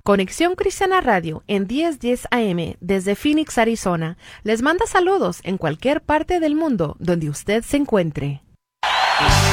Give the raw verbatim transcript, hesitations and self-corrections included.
Conexión Cristiana Radio en diez diez A M desde Phoenix, Arizona, les manda saludos en cualquier parte del mundo donde usted se encuentre.